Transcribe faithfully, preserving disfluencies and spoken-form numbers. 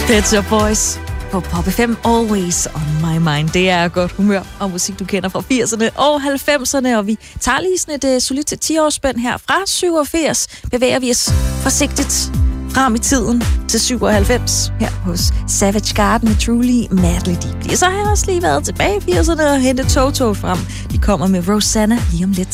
Pet Shop Boys på Pop F M, Always on My Mind. Det er godt humør og musik, du kender fra firserne og halvfemserne, og vi tager lige sådan et uh, solidt ti-årsspænd her. Fra syvogfirs bevæger vi os forsigtigt frem i tiden til syvoghalvfems her hos Savage Garden med Truly Madly Deeply. Så har jeg også lige været tilbage i firserne og hentet Toto frem. De kommer med Rosanna lige om lidt.